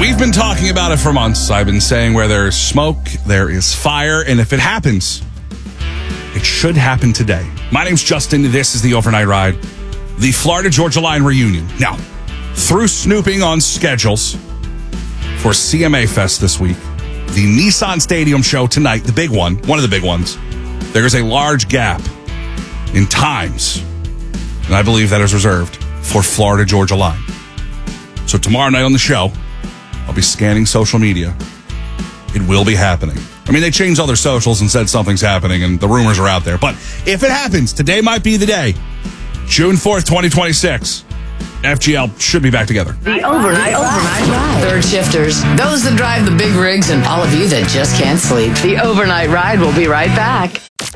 We've been talking about it for months. I've been saying where there is smoke, there is fire, and if it happens, it should happen today. My name's Justin. This is the Overnight Ride, the Florida-Georgia Line reunion. Now, through snooping on schedules for CMA Fest this week, the Nissan Stadium show tonight, the big one of the big ones, there is a large gap in times, and I believe that is reserved for Florida-Georgia Line. So tomorrow night on the show, I'll be scanning social media. It will be happening. I mean, they changed all their socials and said something's happening, and the rumors are out there. But if it happens, today might be the day. June 4th, 2026. FGL should be back together. The overnight ride. Third shifters, those that drive the big rigs, and all of you that just can't sleep. The overnight ride will be right back.